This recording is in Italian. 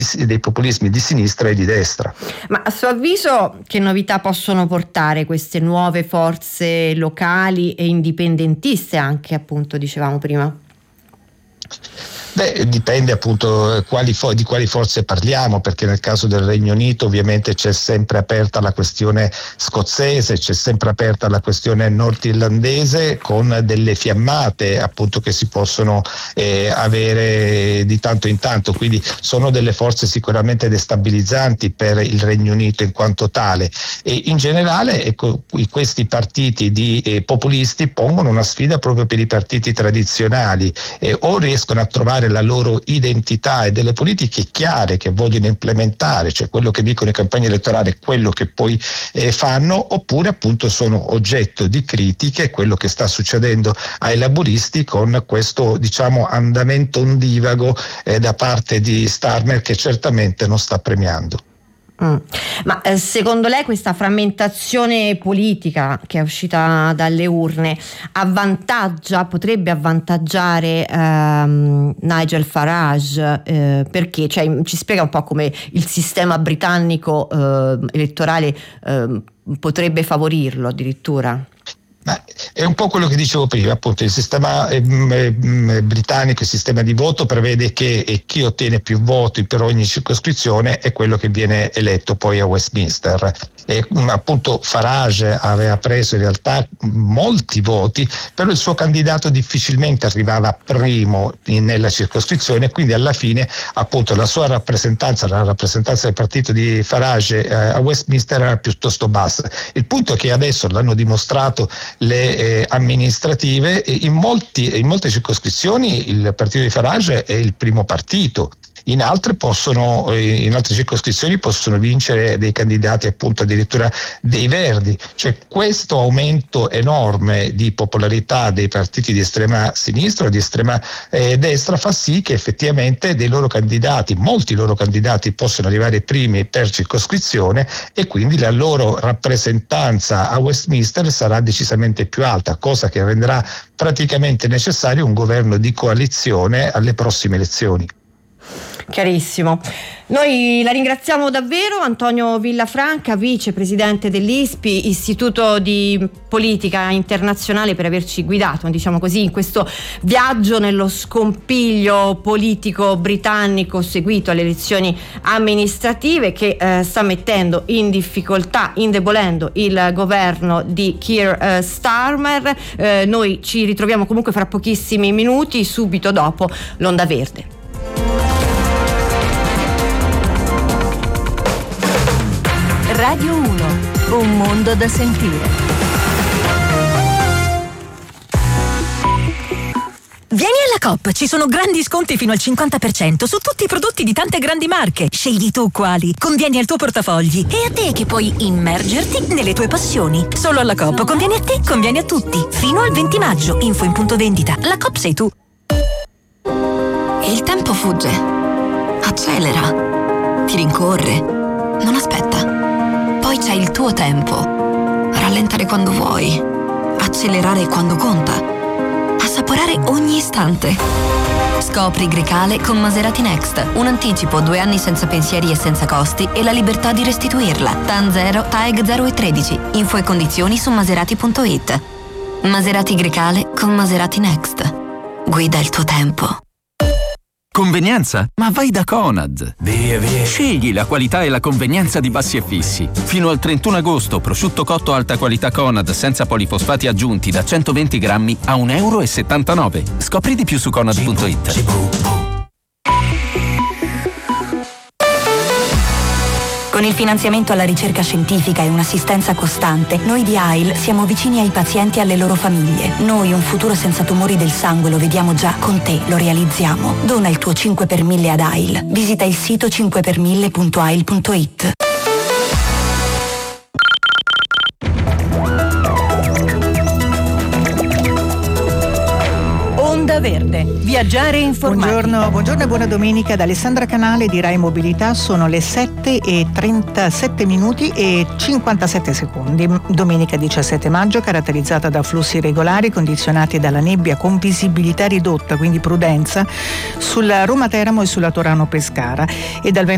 populismi di sinistra e di destra. Ma a suo avviso che novità possono portare queste nuove forze locali e indipendentiste anche, appunto, dicevamo prima? Dipende appunto di quali forze parliamo, perché nel caso del Regno Unito ovviamente c'è sempre aperta la questione scozzese, c'è sempre aperta la questione nordirlandese, con delle fiammate appunto che si possono avere di tanto in tanto, quindi sono delle forze sicuramente destabilizzanti per il Regno Unito in quanto tale, e in generale questi partiti populisti pongono una sfida proprio per i partiti tradizionali, o riescono a trovare la loro identità e delle politiche chiare che vogliono implementare, cioè quello che dicono in campagna elettorale, quello che poi fanno, oppure appunto sono oggetto di critiche, quello che sta succedendo ai laburisti con questo andamento ondivago da parte di Starmer, che certamente non sta premiando. Ma secondo lei questa frammentazione politica che è uscita dalle urne potrebbe avvantaggiare Nigel Farage? Perché? Cioè, ci spiega un po' come il sistema britannico elettorale potrebbe favorirlo addirittura? Ma è un po' quello che dicevo prima, appunto il sistema britannico, il sistema di voto prevede che chi ottiene più voti per ogni circoscrizione è quello che viene eletto poi a Westminster. E appunto Farage aveva preso in realtà molti voti, però il suo candidato difficilmente arrivava primo nella circoscrizione, quindi alla fine appunto la sua rappresentanza, la rappresentanza del partito di Farage a Westminster era piuttosto bassa. Il punto è che adesso l'hanno dimostrato le amministrative, in molte circoscrizioni il partito di Farage è il primo partito. In altre circoscrizioni possono vincere dei candidati appunto addirittura dei Verdi. Cioè questo aumento enorme di popolarità dei partiti di estrema sinistra o di estrema destra fa sì che effettivamente molti loro candidati possono arrivare primi per circoscrizione, e quindi la loro rappresentanza a Westminster sarà decisamente più alta, cosa che renderà praticamente necessario un governo di coalizione alle prossime elezioni. Chiarissimo. Noi la ringraziamo davvero, Antonio Villafranca, vicepresidente dell'ISPI, Istituto di Politica Internazionale, per averci guidato, diciamo così, in questo viaggio nello scompiglio politico britannico seguito alle elezioni amministrative che sta mettendo in difficoltà, indebolendo il governo di Keir Starmer. Noi ci ritroviamo comunque fra pochissimi minuti, subito dopo l'Onda Verde. Radio 1, un mondo da sentire. Vieni alla Coop, ci sono grandi sconti fino al 50% su tutti i prodotti di tante grandi marche. Scegli tu quali, convieni al tuo portafogli e a te che puoi immergerti nelle tue passioni. Solo alla Coop conviene a te, conviene a tutti. Fino al 20 maggio, info in punto vendita. La Coop sei tu. Il tempo fugge, accelera, ti rincorre, non aspetta. Poi c'è il tuo tempo. Rallentare quando vuoi, accelerare quando conta, assaporare ogni istante. Scopri Grecale con Maserati Next. Un anticipo, 2 anni senza pensieri e senza costi e la libertà di restituirla. TAN 0, TAEG 0 e 13. Info e condizioni su maserati.it. Maserati Grecale con Maserati Next. Guida il tuo tempo. Convenienza? Ma vai da Conad! Via. Scegli la qualità e la convenienza di Bassi e Fissi. Fino al 31 agosto, prosciutto cotto alta qualità Conad senza polifosfati aggiunti da 120 grammi a €1,79. Scopri di più su conad.it. Con il finanziamento alla ricerca scientifica e un'assistenza costante, noi di AIL siamo vicini ai pazienti e alle loro famiglie. Noi un futuro senza tumori del sangue lo vediamo già, con te lo realizziamo. Dona il tuo 5 per 1000 ad AIL. Visita il sito 5per1000.ail.it. Onda Verde, viaggiare informati. Buongiorno e buona domenica da Alessandra Canale di Rai Mobilità. Sono le 7:37 minuti e 57 secondi. Domenica 17 maggio, caratterizzata da flussi regolari condizionati dalla nebbia con visibilità ridotta, quindi prudenza sulla Roma Teramo e sulla Torano Pescara, e dal